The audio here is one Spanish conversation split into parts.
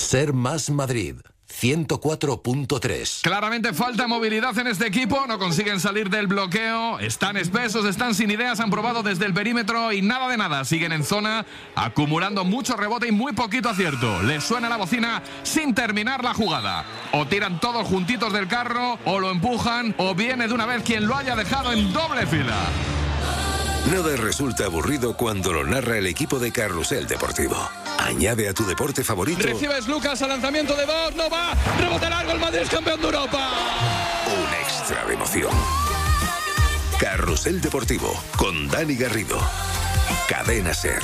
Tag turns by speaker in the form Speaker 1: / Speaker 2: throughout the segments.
Speaker 1: Ser Más Madrid 104.3.
Speaker 2: Claramente falta movilidad en este equipo, no consiguen salir del bloqueo, están espesos, están sin ideas, han probado desde el perímetro y nada de nada, siguen en zona, acumulando mucho rebote y muy poquito acierto. Les suena la bocina sin terminar la jugada. O tiran todos juntitos del carro, o lo empujan, o viene de una vez quien lo haya dejado en doble fila.
Speaker 1: Nada resulta aburrido cuando lo narra el equipo de Carrusel Deportivo. Añade a tu deporte favorito.
Speaker 3: Recibes Lucas al lanzamiento de Bosch, no va, rebote largo, el Madrid es campeón de Europa.
Speaker 1: Un extra de emoción. Carrusel Deportivo con Dani Garrido. Cadena SER.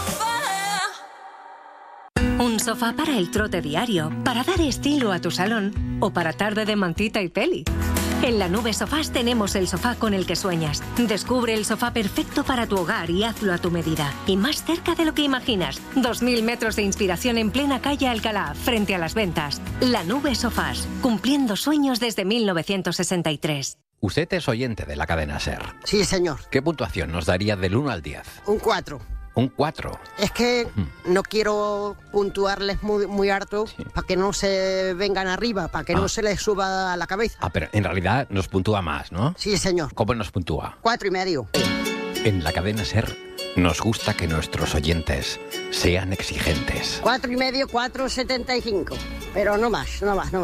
Speaker 4: Un sofá para el trote diario, para dar estilo a tu salón o para tarde de mantita y peli. En La Nube Sofás tenemos el sofá con el que sueñas. Descubre el sofá perfecto para tu hogar y hazlo a tu medida. Y más cerca de lo que imaginas. 2000 metros de inspiración en plena calle Alcalá, frente a Las Ventas. La Nube Sofás, cumpliendo sueños desde 1963.
Speaker 5: Usted es oyente de la cadena SER.
Speaker 6: Sí, señor.
Speaker 5: ¿Qué puntuación nos daría del 1 al 10?
Speaker 6: Un 4.
Speaker 5: Un 4.
Speaker 6: Es que no quiero puntuarles muy harto para que no se vengan arriba, para que no se les suba a la cabeza.
Speaker 5: Pero en realidad nos puntúa más, ¿no?
Speaker 6: Sí, señor.
Speaker 5: ¿Cómo nos puntúa?
Speaker 6: 4,5.
Speaker 5: En la cadena SER nos gusta que nuestros oyentes sean exigentes.
Speaker 6: 4,5, 4,75. Pero no más.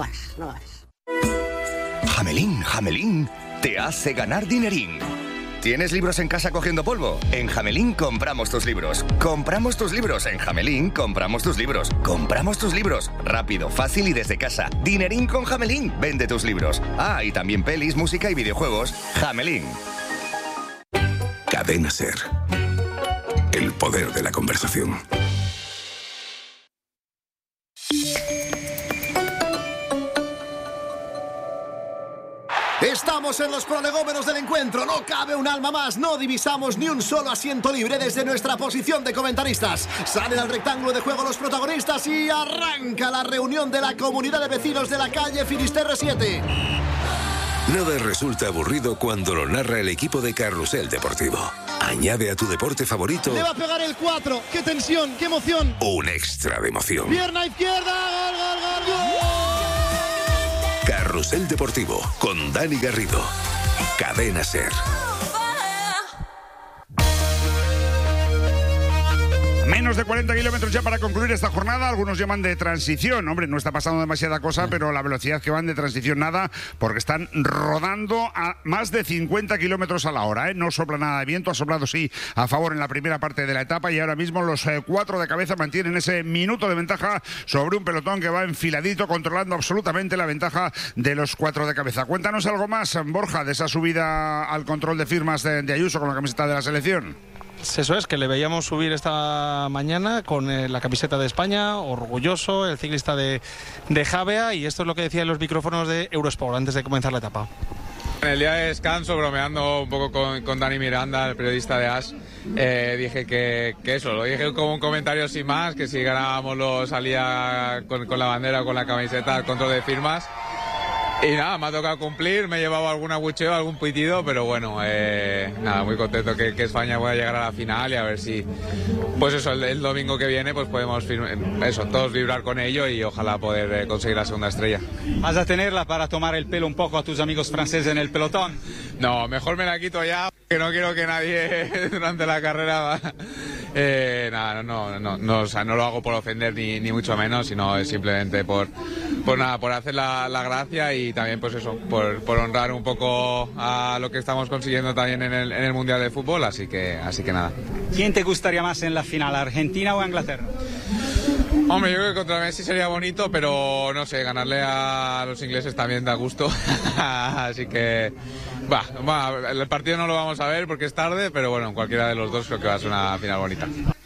Speaker 7: Jamelín te hace ganar dinerín. ¿Tienes libros en casa cogiendo polvo? En Jamelín compramos tus libros. Compramos tus libros. En Jamelín compramos tus libros. Compramos tus libros. Rápido, fácil y desde casa. Dinerín con Jamelín. Vende tus libros. Y también pelis, música y videojuegos. Jamelín.
Speaker 1: Cadena SER. El poder de la conversación.
Speaker 8: Estamos en los prolegómenos del encuentro, no cabe un alma más, no divisamos ni un solo asiento libre desde nuestra posición de comentaristas. Salen al rectángulo de juego los protagonistas y arranca la reunión de la comunidad de vecinos de la calle Finisterre 7.
Speaker 1: Nada resulta aburrido cuando lo narra el equipo de Carrusel Deportivo. Añade a tu deporte favorito.
Speaker 8: Le va a pegar el 4, qué tensión, qué emoción.
Speaker 1: Un extra de emoción.
Speaker 8: Pierna izquierda, gol.
Speaker 1: Carrusel Deportivo con Dani Garrido. Cadena SER.
Speaker 9: Menos de 40 kilómetros ya para concluir esta jornada. Algunos llaman de transición. Hombre, no está pasando demasiada cosa, pero la velocidad que van de transición nada, porque están rodando a más de 50 kilómetros a la hora. No sopla nada de viento, ha soplado sí a favor en la primera parte de la etapa y ahora mismo los 4 de cabeza mantienen ese minuto de ventaja sobre un pelotón que va enfiladito, controlando absolutamente la ventaja de los 4 de cabeza. Cuéntanos algo más, Borja, de esa subida al control de firmas de Ayuso con la camiseta de la selección.
Speaker 10: Eso es, que le veíamos subir esta mañana con la camiseta de España, orgulloso, el ciclista de Javea, y esto es lo que decía en los micrófonos de Eurosport antes de comenzar la etapa.
Speaker 11: En el día de descanso, bromeando un poco con Dani Miranda, el periodista de AS, dije que eso, lo dije como un comentario sin más, que si ganábamos salía con la bandera o con la camiseta al control de firmas. Y nada, me ha tocado cumplir, me he llevado algún abucheo, algún pitido, pero bueno, nada, muy contento que España pueda llegar a la final y a ver si, pues eso, el domingo que viene pues podemos todos vibrar con ello y ojalá poder conseguir la segunda estrella.
Speaker 12: ¿Vas a tenerla para tomar el pelo un poco a tus amigos franceses en el pelotón?
Speaker 11: No, mejor me la quito ya, que no quiero que nadie durante la carrera nada, o sea, no lo hago por ofender ni mucho menos, sino es simplemente por hacer la gracia y también pues eso, por honrar un poco a lo que estamos consiguiendo también en el Mundial de Fútbol, así que nada.
Speaker 12: ¿Quién te gustaría más en la final, Argentina o Inglaterra?
Speaker 11: Hombre, yo creo que contra Messi sería bonito, pero no sé, ganarle a los ingleses también da gusto, así que el partido no lo vamos a ver porque es tarde, pero bueno, cualquiera de los dos creo que va a ser una final bonita.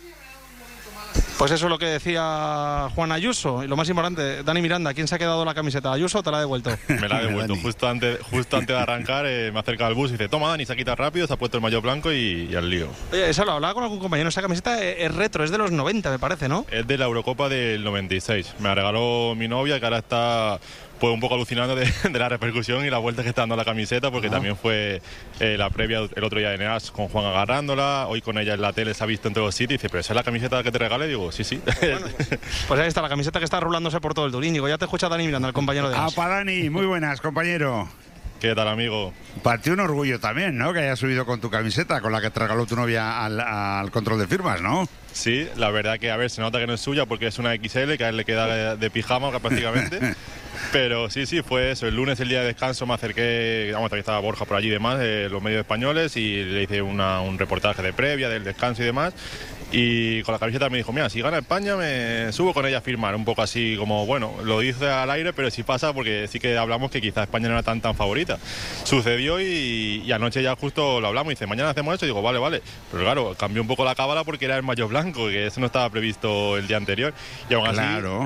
Speaker 10: Pues eso es lo que decía Juan Ayuso. Y lo más importante, Dani Miranda, ¿quién se ha quedado la camiseta? ¿Ayuso o te la ha devuelto?
Speaker 13: Me la ha devuelto. Justo antes de arrancar, me acerca al bus y dice: toma, Dani, se quita rápido, se ha puesto el maillot blanco y al lío.
Speaker 10: Oye, eso lo hablaba con algún compañero. Esa camiseta es retro, es de los 90, me parece, ¿no?
Speaker 13: Es de la Eurocopa del 96. Me la regaló mi novia, que ahora está pues un poco alucinando de la repercusión y la vuelta que está dando la camiseta, porque también fue la previa el otro día de Neas con Juan agarrándola, hoy con ella en la tele se ha visto en todos los sitios, y dice, ¿pero esa es la camiseta que te regalé? Digo, sí.
Speaker 10: Bueno, pues ahí está la camiseta que está rulándose por todo el Tour. Íñigo, ya te escucha Dani Miranda, el compañero de As.
Speaker 9: Para Dani, muy buenas, compañero.
Speaker 13: ¿Qué tal, amigo?
Speaker 9: Para ti un orgullo también, ¿no? Que hayas subido con tu camiseta, con la que te regaló tu novia al control de firmas, ¿no?
Speaker 13: Sí, la verdad que, a ver, se nota que no es suya porque es una XL, que a él le queda de pijama prácticamente. Pero sí, fue eso. El lunes, el día de descanso, me acerqué, también estaba Borja por allí y demás, los medios españoles, y le hice un reportaje de previa del descanso y demás. Y con la camiseta me dijo, mira, si gana España me subo con ella a firmar, un poco así como, bueno, lo dice al aire, pero sí pasa porque sí que hablamos que quizás España no era tan favorita. Sucedió y anoche ya justo lo hablamos y dice, mañana hacemos esto, y digo, vale. Pero claro, cambió un poco la cábala porque era el maillot blanco, que eso no estaba previsto el día anterior. Y aún así,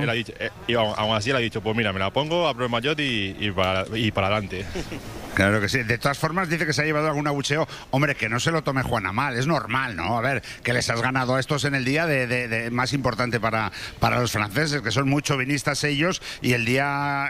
Speaker 13: aún así él ha dicho, pues mira, me la pongo, abro el maillot y para adelante.
Speaker 9: Claro que sí. De todas formas, dice que se ha llevado algún abucheo. Hombre, que no se lo tome Juana mal, es normal, ¿no? A ver, que les has ganado a estos en el día de más importante para los franceses, que son muy chauvinistas ellos, y el día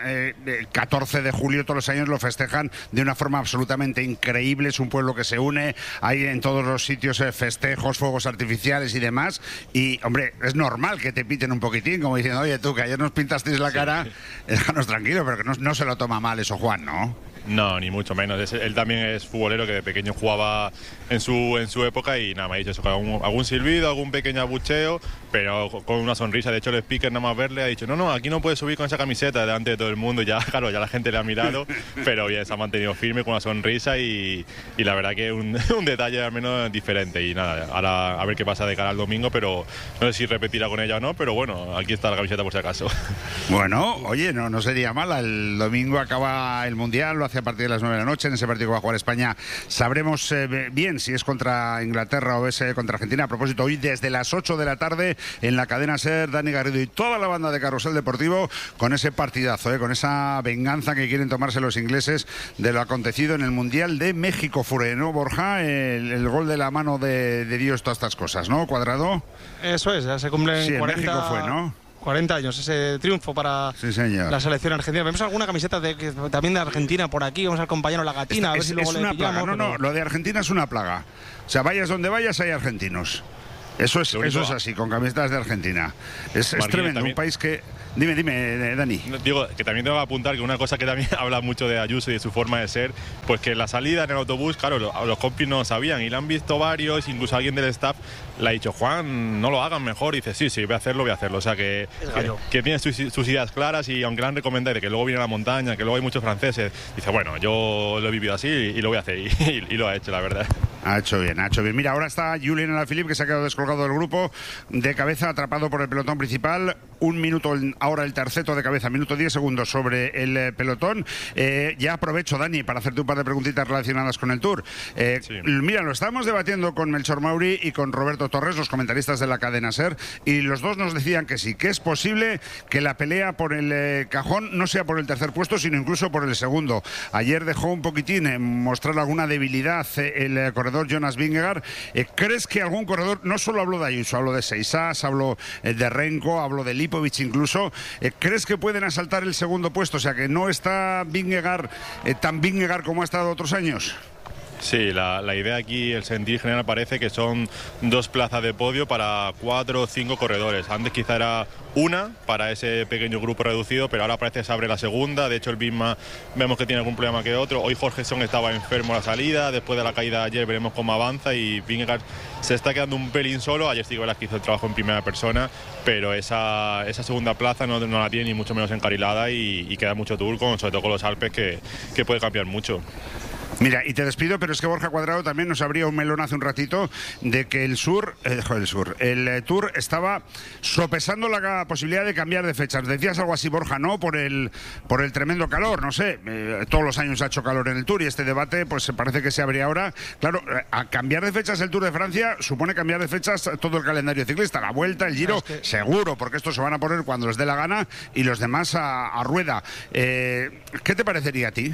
Speaker 9: 14 de julio todos los años lo festejan de una forma absolutamente increíble. Es un pueblo que se une, hay en todos los sitios festejos, fuegos artificiales y demás. Y, hombre, es normal que te piten un poquitín, como diciendo, oye, tú, que ayer nos pintasteis la cara, déjanos tranquilo, pero que no se lo toma mal eso, Juan, ¿no?
Speaker 13: No, ni mucho menos. Él también es futbolero que de pequeño jugaba en su época y nada, me ha dicho eso, algún silbido, algún pequeño abucheo, pero con una sonrisa. De hecho, el speaker nada más verle ha dicho, no, aquí no puedes subir con esa camiseta delante de todo el mundo. Ya, claro, ya la gente le ha mirado, pero bien, se ha mantenido firme con una sonrisa y la verdad que un detalle al menos diferente. Y nada, ahora a ver qué pasa de cara al domingo, pero no sé si repetirá con ella o no, pero bueno, aquí está la camiseta por si acaso.
Speaker 9: Bueno, oye, no sería mala. El domingo acaba el Mundial, lo hace a partir de las 9 de la noche. En ese partido que va a jugar España sabremos bien si es contra Inglaterra o es contra Argentina. A propósito, hoy desde las 8 de la tarde en la cadena SER, Dani Garrido y toda la banda de Carrusel Deportivo con ese partidazo, con esa venganza que quieren tomarse los ingleses de lo acontecido en el Mundial de México. Fure, ¿no, Borja? El gol de la mano de Dios, todas estas cosas, ¿no, Cuadrado?
Speaker 10: Eso es, ya se cumplen
Speaker 9: sí,
Speaker 10: 40...
Speaker 9: México fue, ¿no?
Speaker 10: 40 años, ese triunfo para la selección argentina. Vemos alguna camiseta también de Argentina por aquí, vamos al compañero La Gatina, a ver si luego le pillamos.
Speaker 9: Plaga. No, lo de Argentina es una plaga. O sea, vayas donde vayas hay argentinos. Eso es así, con camisetas de Argentina. Es tremendo, también, un país que... Dime, Dani.
Speaker 13: Digo, que también tengo que apuntar que una cosa que también habla mucho de Ayuso y de su forma de ser, pues que la salida en el autobús, claro, los compis no sabían y la han visto varios, incluso alguien del staff le ha dicho, Juan, no lo hagan mejor, y dice, sí, voy a hacerlo. O sea, que tiene sus ideas claras, y aunque le han recomendado de que luego viene a la montaña, que luego hay muchos franceses, dice, bueno, yo lo he vivido así y lo voy a hacer, y lo ha hecho, la verdad.
Speaker 9: Ha hecho bien. Mira, ahora está Julián Alaphilippe, que se ha quedado descolgado del grupo, de cabeza, atrapado por el pelotón principal. Un minuto, ahora el terceto de cabeza, minuto 10 segundos sobre el pelotón. Ya aprovecho, Dani, para hacerte un par de preguntitas relacionadas con el Tour. Mira, lo estábamos debatiendo con Melchor Mauri y con Roberto Torres, los comentaristas de la cadena SER, y los dos nos decían que sí, que es posible que la pelea por el cajón no sea por el tercer puesto, sino incluso por el segundo. Ayer dejó un poquitín mostrar alguna debilidad el corredor Jonas Vingegaard. ¿Crees que algún corredor, no solo habló de Ayuso, habló de Seisas, habló de Renko, habló de Lipovic incluso, ¿crees que pueden asaltar el segundo puesto? O sea, que no está Vingegaard tan Vingegaard como ha estado otros años.
Speaker 13: Sí, la idea aquí, el sentir general parece que son 2 plazas de podio para 4 o 5 corredores. Antes quizá era una para ese pequeño grupo reducido, pero ahora parece que se abre la segunda. De hecho, el Bisma vemos que tiene algún problema que otro. Hoy Jorgenson estaba enfermo a la salida, después de la caída de ayer veremos cómo avanza, y Vingegaard se está quedando un pelín solo. Ayer sí que hizo el trabajo en primera persona, pero esa segunda plaza no la tiene ni mucho menos encarilada, y queda mucho Tour, sobre todo con los Alpes, que puede cambiar mucho.
Speaker 9: Mira, y te despido, pero es que Borja Cuadrado también nos abría un melón hace un ratito de que el Tour estaba sopesando la posibilidad de cambiar de fechas. Decías algo así, Borja, ¿no? Por el tremendo calor, no sé, todos los años ha hecho calor en el Tour, y este debate pues parece que se abre ahora. Claro, a cambiar de fechas el Tour de Francia supone cambiar de fechas todo el calendario ciclista, la Vuelta, el Giro, seguro, porque estos se van a poner cuando les dé la gana y los demás a rueda. ¿Qué te parecería a ti?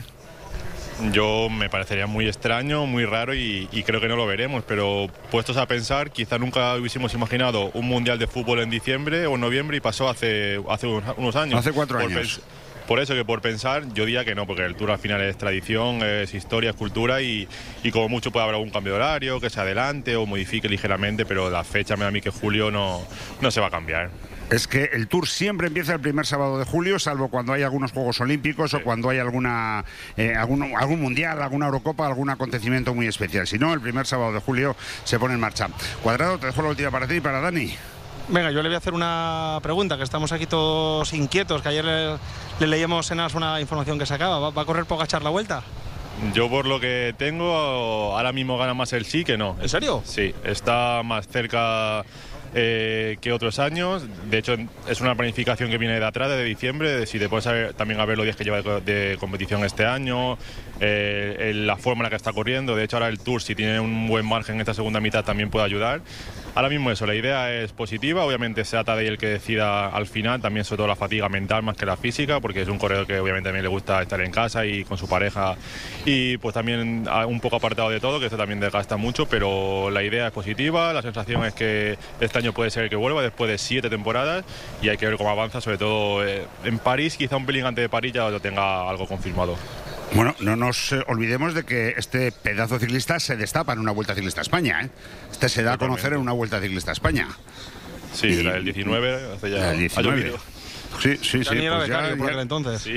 Speaker 13: Yo me parecería muy extraño, muy raro, y creo que no lo veremos, pero puestos a pensar, quizá nunca hubiésemos imaginado un Mundial de Fútbol en diciembre o noviembre, y pasó hace unos años.
Speaker 9: Hace 4 años.
Speaker 13: Por eso que por pensar, yo diría que no, porque el Tour al final es tradición, es historia, es cultura y como mucho puede haber algún cambio de horario, que se adelante o modifique ligeramente, pero la fecha me da a mí que julio no se va a cambiar.
Speaker 9: Es que el Tour siempre empieza el primer sábado de julio, salvo cuando hay algunos Juegos Olímpicos o cuando hay algún Mundial, alguna Eurocopa, algún acontecimiento muy especial. Si no, el primer sábado de julio se pone en marcha. Cuadrado, te dejo la última para ti y para Dani.
Speaker 10: Venga, yo le voy a hacer una pregunta, que estamos aquí todos inquietos, que ayer le leíamos en AS una información que sacaba. ¿Va a correr Pogačar la Vuelta?
Speaker 13: Yo por lo que tengo, ahora mismo gana más el sí que no.
Speaker 10: ¿En serio?
Speaker 13: Sí, está más cerca que otros años. De hecho, es una planificación que viene de atrás, de diciembre. Si te puedes también a ver los días que lleva de competición este año, la forma en la que está corriendo. De hecho, ahora el Tour, si tiene un buen margen en esta segunda mitad, también puede ayudar. Ahora mismo eso, la idea es positiva. Obviamente se trata de él que decida al final, también sobre todo la fatiga mental más que la física, porque es un corredor que obviamente también le gusta estar en casa y con su pareja, y pues también un poco apartado de todo, que esto también desgasta mucho, pero la idea es positiva. La sensación es que este año puede ser que vuelva después de 7 temporadas y hay que ver cómo avanza, sobre todo en París, quizá un pelín antes de París ya lo tenga algo confirmado.
Speaker 9: Bueno, no nos olvidemos de que este pedazo ciclista se destapa en una Vuelta Ciclista a España, ¿eh? Este se da a conocer en una Vuelta Ciclista a España.
Speaker 13: Sí, la del 19, hace ya
Speaker 9: el 19. Sí, pues
Speaker 10: ya, por aquel entonces.
Speaker 13: Sí.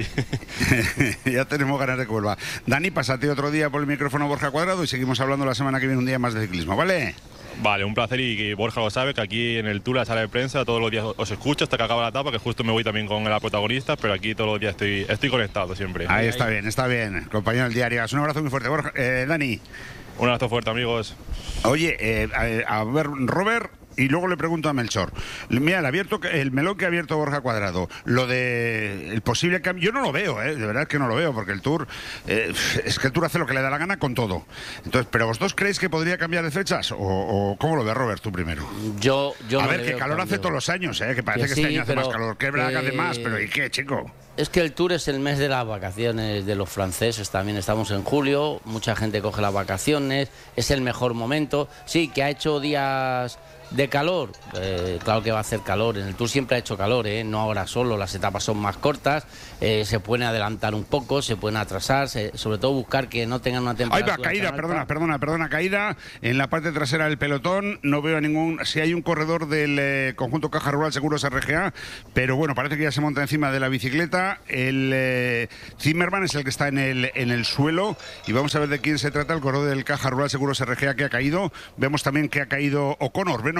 Speaker 9: Ya tenemos ganas de que vuelva. Dani, pásate otro día por el micrófono Borja Cuadrado y seguimos hablando la semana que viene un día más de ciclismo, ¿vale?
Speaker 13: Vale, un placer, y Borja lo sabe, que aquí en el Tour, la sala de prensa, todos los días os escucho hasta que acaba la etapa, que justo me voy también con la protagonista, pero aquí todos los días estoy conectado siempre.
Speaker 9: Ahí está bien, compañero del diario. Un abrazo muy fuerte, Borja. Dani.
Speaker 13: Un abrazo fuerte, amigos.
Speaker 9: Oye, a ver, Robert, y luego le pregunto a Melchor. Mira, el melón que ha abierto Borja Cuadrado, lo de el posible cambio, yo no lo veo, de verdad que no lo veo, porque el Tour, es que el Tour hace lo que le da la gana con todo. Entonces, ¿pero vosotros creéis que podría cambiar de fechas? ¿O cómo lo ves, Robert, tú primero?
Speaker 14: Yo
Speaker 9: a ver, que calor hace todos los años, que parece que este año hace más calor. Que Braga de más, pero ¿y qué, chico?
Speaker 14: Es que el Tour es el mes de las vacaciones de los franceses, también estamos en julio, mucha gente coge las vacaciones, es el mejor momento. Sí, que ha hecho días de calor, claro que va a hacer calor, en el Tour siempre ha hecho calor, no ahora solo, las etapas son más cortas, se pueden adelantar un poco, se pueden atrasar, sobre todo buscar que no tengan una temperatura.
Speaker 9: Ahí va, caída, perdona, caída en la parte trasera del pelotón. No veo si hay un corredor del conjunto Caja Rural Seguros RGA, pero bueno, parece que ya se monta encima de la bicicleta. El Zimmerman es el que está en el suelo, y vamos a ver de quién se trata, el corredor del Caja Rural Seguros RGA que ha caído. Vemos también que ha caído O'Connor,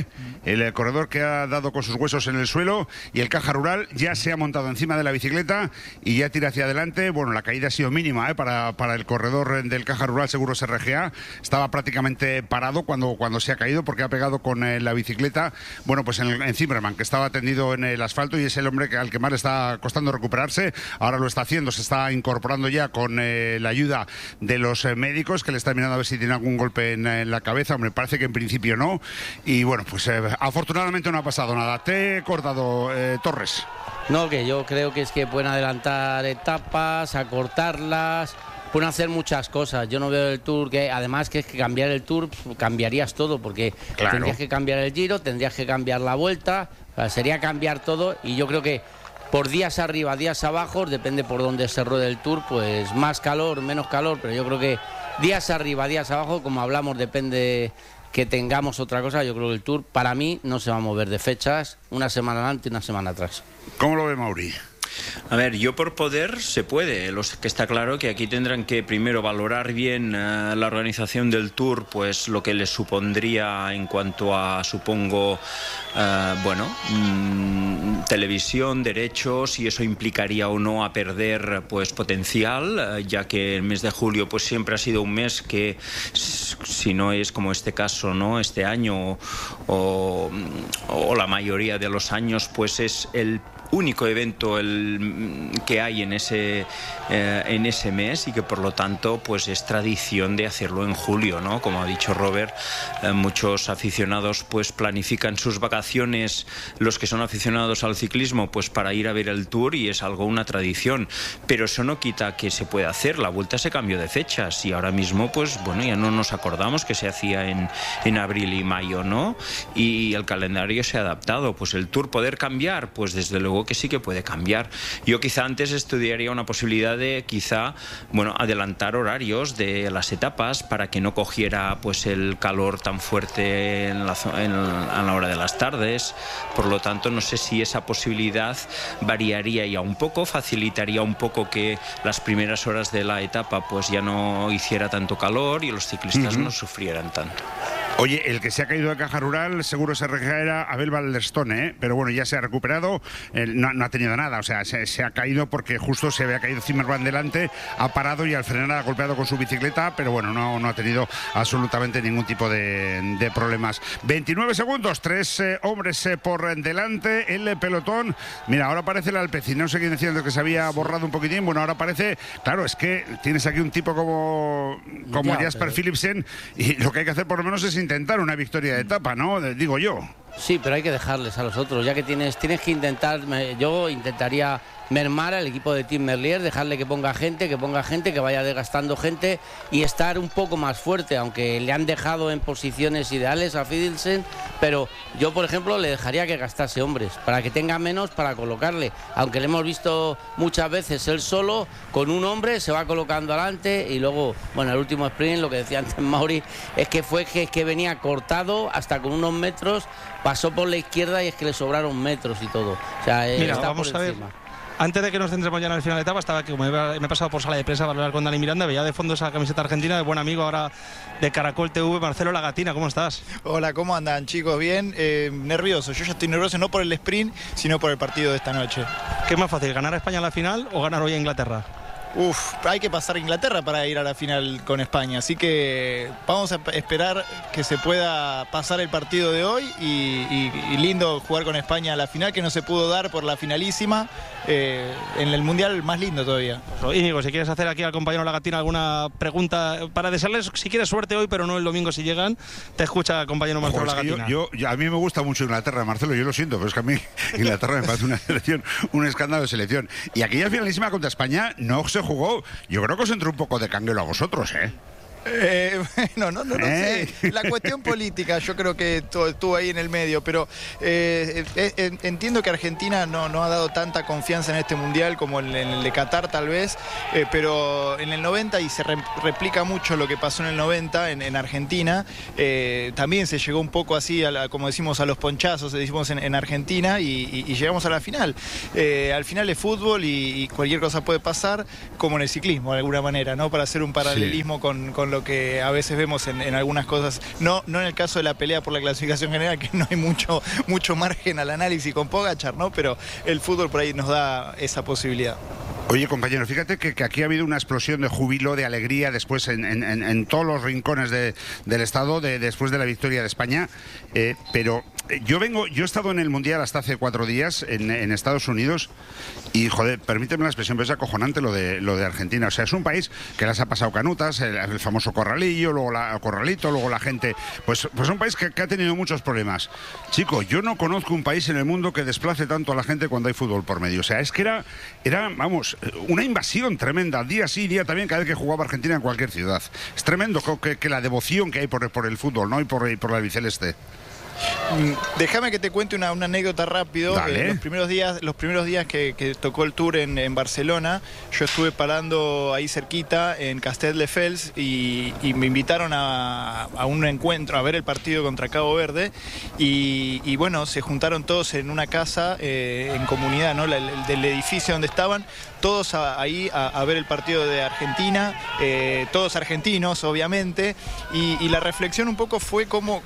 Speaker 9: el corredor que ha dado con sus huesos en el suelo, y el Caja Rural ya se ha montado encima de la bicicleta y ya tira hacia adelante. Bueno, la caída ha sido mínima para el corredor del Caja Rural Seguros RGA. Estaba prácticamente parado cuando se ha caído, porque ha pegado con la bicicleta, bueno, pues en Zimmerman, que estaba tendido en el asfalto, y es el hombre al que más le está costando recuperarse. Ahora lo está haciendo, se está incorporando ya con la ayuda de los médicos, que le están mirando a ver si tiene algún golpe en la cabeza. Hombre, parece que en principio no. Y bueno, pues afortunadamente no ha pasado nada. Te he cortado, Torres.
Speaker 14: No, que yo creo que es que pueden adelantar etapas, acortarlas, pueden hacer muchas cosas. Yo no veo el Tour, que además que es que cambiar el Tour, cambiarías todo, porque claro, tendrías que cambiar el Giro, tendrías que cambiar la Vuelta, sería cambiar todo, y yo creo que por días arriba, días abajo, depende por dónde se ruede el Tour, pues más calor, menos calor, pero yo creo que días arriba, días abajo, como hablamos, depende que tengamos otra cosa. Yo creo que el Tour, para mí, no se va a mover de fechas, una semana adelante y una semana atrás.
Speaker 9: ¿Cómo lo ve Mauri?
Speaker 15: A ver, yo por poder se puede. Que está claro que aquí tendrán que primero valorar bien la organización del Tour, pues lo que les supondría en cuanto a, supongo, televisión, derechos, y eso implicaría o no a perder pues potencial, ya que el mes de julio pues siempre ha sido un mes que, si no es como este caso, no este año o la mayoría de los años, pues es el único evento que hay en ese mes, y que por lo tanto pues es tradición de hacerlo en julio, ¿no? Como ha dicho Robert, muchos aficionados pues planifican sus vacaciones, los que son aficionados al ciclismo, pues para ir a ver el Tour, y es una tradición, pero eso no quita que se pueda hacer. La Vuelta se cambió de fechas y ahora mismo pues bueno, ya no nos acordamos que se hacía en abril y mayo, ¿no? Y el calendario se ha adaptado. Pues el Tour poder cambiar, pues desde luego algo que sí que puede cambiar. Yo quizá antes estudiaría una posibilidad de adelantar horarios de las etapas para que no cogiera pues el calor tan fuerte a la hora de las tardes. Por lo tanto, no sé si esa posibilidad variaría ya un poco, facilitaría un poco que las primeras horas de la etapa pues ya no hiciera tanto calor y los ciclistas no sufrieran tanto.
Speaker 9: Oye, el que se ha caído de Caja Rural seguro se era Abel Balderstone, pero bueno, ya se ha recuperado, no ha tenido nada, o sea, se ha caído porque justo se había caído Zimmerman delante, ha parado y al frenar ha golpeado con su bicicleta, pero bueno, no ha tenido absolutamente ningún tipo de problemas. 29 segundos, 3 hombres por delante, el pelotón. Mira, ahora aparece el Alpecin, no sé quién decía que se había borrado un poquitín, bueno, ahora aparece, claro, es que tienes aquí un tipo como Jasper Philipsen y lo que hay que hacer por lo menos es intentar una victoria de etapa, ¿no? Digo yo.
Speaker 14: Sí, pero hay que dejarles a los otros, ya que tienes que intentar, yo intentaría mermar al equipo de Tim Merlier, dejarle que ponga gente, que vaya desgastando gente y estar un poco más fuerte, aunque le han dejado en posiciones ideales a Philipsen, pero yo, por ejemplo, le dejaría que gastase hombres, para que tenga menos para colocarle, aunque le hemos visto muchas veces él solo, con un hombre se va colocando adelante y luego, bueno, el último sprint, lo que decía antes Mauri, es que venía cortado hasta con unos metros, pasó por la izquierda y es que le sobraron metros y todo. O sea,
Speaker 10: mira,
Speaker 14: está
Speaker 10: vamos
Speaker 14: por
Speaker 10: a ver.
Speaker 14: encima.
Speaker 10: Antes de que nos centremos ya en el final de etapa, estaba que me he pasado por sala de prensa para hablar con Dani Miranda, veía de fondo esa camiseta argentina de buen amigo ahora de Caracol TV, Marcelo Lagatina, ¿cómo estás?
Speaker 16: Hola, ¿cómo andan, chicos? Bien, nervioso. Yo ya estoy nervioso no por el sprint, sino por el partido de esta noche.
Speaker 10: ¿Qué es más fácil, ganar a España a la final o ganar hoy a Inglaterra?
Speaker 16: Hay que pasar a Inglaterra para ir a la final con España, así que vamos a esperar que se pueda pasar el partido de hoy y lindo jugar con España a la final, que no se pudo dar por la finalísima, en el Mundial más lindo todavía.
Speaker 10: Íñigo, si quieres hacer aquí al compañero Lagatina alguna pregunta para desearles, si quieres, suerte hoy, pero no el domingo si llegan, te escucha el compañero Marcelo Lagatina.
Speaker 9: A mí me gusta mucho Inglaterra, Marcelo, yo lo siento, pero es que a mí Inglaterra me parece una selección, un escándalo de selección. Y aquella finalísima contra España no se jugó. Yo creo que os entró un poco de canguelo a vosotros, ¿eh?
Speaker 16: Bueno, no sé. La cuestión política yo creo que estuvo ahí en el medio, pero entiendo que Argentina no ha dado tanta confianza en este mundial como en el de Qatar tal vez, pero en el 90, y se replica mucho lo que pasó en el 90 en Argentina, también se llegó un poco así, como decimos, a los ponchazos, decimos en Argentina, y llegamos a la final. Al final es fútbol y cualquier cosa puede pasar, como en el ciclismo de alguna manera, ¿no? Para hacer un paralelismo sí. con lo que a veces vemos en algunas cosas, no en el caso de la pelea por la clasificación general, que no hay mucho margen al análisis con Pogačar, ¿no? Pero el fútbol por ahí nos da esa posibilidad.
Speaker 9: Oye, compañero, fíjate que aquí ha habido una explosión de júbilo, de alegría después en todos los rincones del Estado después de la victoria de España, pero yo he estado en el Mundial hasta hace 4 días en Estados Unidos y, joder, permíteme la expresión, pero es acojonante lo de Argentina. O sea, es un país que las ha pasado canutas, el famoso corralillo, luego corralito, luego la gente, pues un país que ha tenido muchos problemas. Chico, yo no conozco un país en el mundo que desplace tanto a la gente cuando hay fútbol por medio. O sea, es que era vamos, una invasión tremenda, día sí, día también, cada vez que jugaba Argentina en cualquier ciudad. Es tremendo que la devoción que hay por el fútbol, ¿no? Y por la albiceleste.
Speaker 16: Déjame que te cuente una anécdota rápido. Los primeros días que tocó el Tour en Barcelona, yo estuve parando ahí cerquita en Castelldefels y me invitaron a un encuentro, a ver el partido contra Cabo Verde y bueno, se juntaron todos en una casa en comunidad, ¿no? Del edificio donde estaban, todos ahí a ver el partido de Argentina, todos argentinos obviamente, y la reflexión un poco fue cómo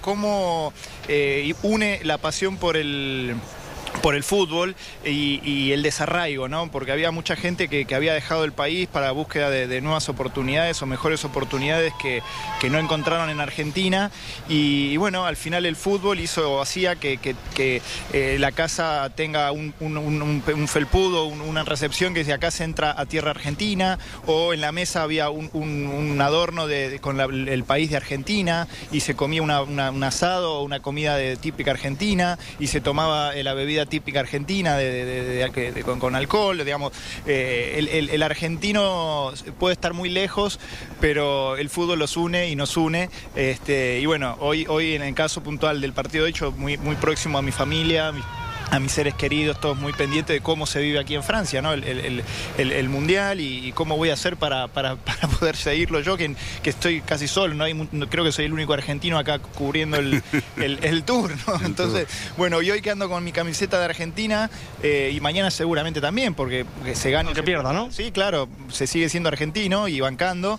Speaker 16: une la pasión por el fútbol y el desarraigo, ¿no? Porque había mucha gente que había dejado el país para búsqueda de nuevas oportunidades o mejores oportunidades que no encontraron en Argentina y bueno, al final el fútbol hacía que la casa tenga un felpudo, una recepción que desde acá se entra a tierra argentina, o en la mesa había un adorno con el país de Argentina y se comía un asado o una comida típica argentina y se tomaba la bebida típica argentina con alcohol, digamos. El argentino puede estar muy lejos, pero el fútbol los une y nos une. Y bueno, hoy en el caso puntual del partido, de hecho, muy próximo a mi familia, a mis seres queridos, todos muy pendientes de cómo se vive aquí en Francia, ¿no? El Mundial y cómo voy a hacer para poder seguirlo yo, que estoy casi solo, ¿no? Creo que soy el único argentino acá cubriendo el Tour, ¿no? Entonces, bueno, y hoy que ando con mi camiseta de Argentina, y mañana seguramente también, porque se gana...
Speaker 10: Que pierda, ¿no?
Speaker 16: Sí, claro, se sigue siendo argentino y bancando.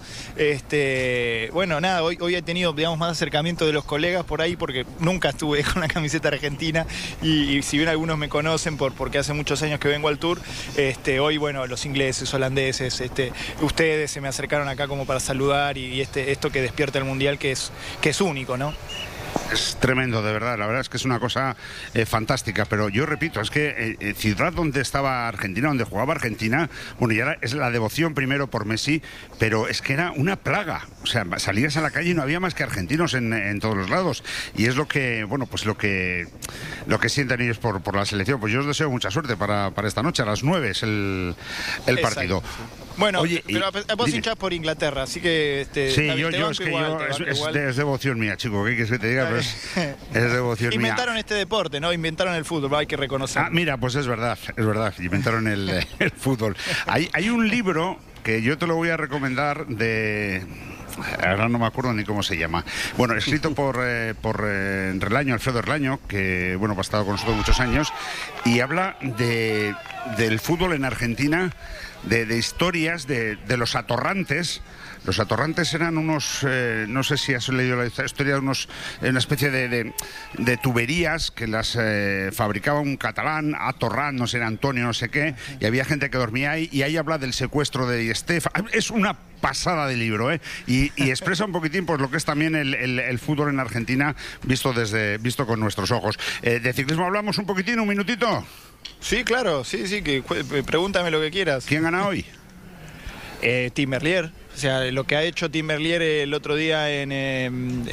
Speaker 16: Bueno, nada, hoy he tenido, digamos, más acercamiento de los colegas por ahí, porque nunca estuve con la camiseta argentina, y si bien algunos me conocen porque hace muchos años que vengo al Tour, hoy, bueno, los ingleses, holandeses, ustedes se me acercaron acá como para saludar, y esto que despierta el Mundial, que es único, ¿no?
Speaker 9: Es tremendo, de verdad, la verdad es que es una cosa fantástica, pero yo repito, es que ciudad donde estaba Argentina, donde jugaba Argentina, bueno, ya es la devoción primero por Messi, pero es que era una plaga, o sea, salías a la calle y no había más que argentinos en todos los lados, y es lo que, bueno, pues lo que sienten ellos por la selección. Pues yo os deseo mucha suerte para esta noche, a las 9 es el partido.
Speaker 16: Sí. Bueno, oye, pero vos hinchás por Inglaterra, así que...
Speaker 9: sí, es devoción mía, chico, ¿qué quieres que te diga? Pues es devoción
Speaker 16: inventaron
Speaker 9: mía.
Speaker 16: Este deporte, ¿no? Inventaron el fútbol, hay que reconocerlo.
Speaker 9: Mira, pues es verdad, inventaron el fútbol. Hay un libro que yo te lo voy a recomendar ahora no me acuerdo ni cómo se llama. Bueno, escrito por Relaño, Alfredo Relaño, que bueno, ha estado con nosotros muchos años, y habla del fútbol en Argentina, de historias de los atorrantes. Los atorrantes eran unos, no sé si has leído la historia, una especie de tuberías que las fabricaba un catalán, Atorrant, no sé, Antonio, no sé qué, y había gente que dormía ahí, y ahí habla del secuestro de Di Stéfano. Es una pasada de libro, y expresa un poquitín pues lo que es también el fútbol en Argentina visto con nuestros ojos. De ciclismo hablamos un poquitín, un minutito.
Speaker 16: Sí, claro, sí, que pregúntame lo que quieras.
Speaker 9: ¿Quién gana hoy?
Speaker 16: Tim Merlier. O sea, lo que ha hecho Tim Merlier el otro día en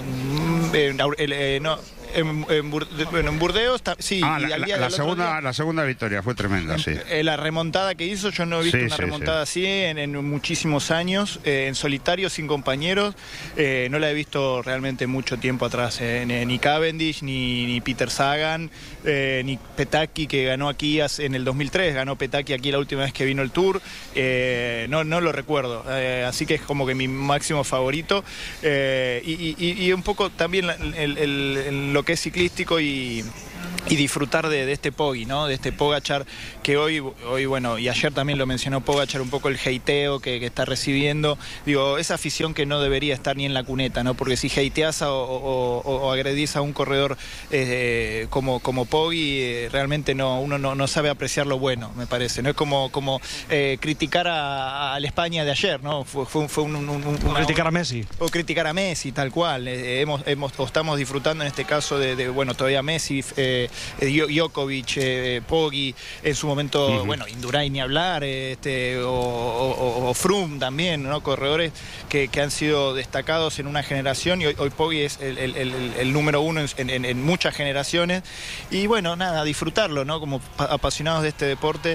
Speaker 16: Burdeos, sí.
Speaker 9: La segunda victoria fue tremenda, sí.
Speaker 16: La remontada que hizo, yo no he visto una remontada así en muchísimos años, en solitario, sin compañeros. No la he visto realmente mucho tiempo atrás. Ni Cavendish, ni Peter Sagan, ni Petacchi, que ganó aquí en el 2003. Ganó Petacchi aquí la última vez que vino el Tour. No lo recuerdo. Así que es como que mi máximo favorito. Y un poco también lo que es ciclístico y disfrutar de este Poggi, ¿no? De este Pogačar, que hoy, bueno, y ayer también lo mencionó Pogačar, un poco el hateo que está recibiendo. Digo, esa afición que no debería estar ni en la cuneta, ¿no? Porque si hateás o agredís a un corredor como Poggi, realmente uno no sabe apreciar lo bueno, me parece. No es como criticar a la España de ayer, ¿no? Fue
Speaker 10: criticar a Messi.
Speaker 16: O criticar a Messi, tal cual. Estamos disfrutando en este caso bueno, todavía Messi, Djokovic, Poggi, en su momento, bueno, Indurain ni hablar, o Froome también, ¿no? Corredores que han sido destacados en una generación, y hoy Poggi es el número uno en muchas generaciones. Y bueno, nada, disfrutarlo, ¿no? Como apasionados de este deporte,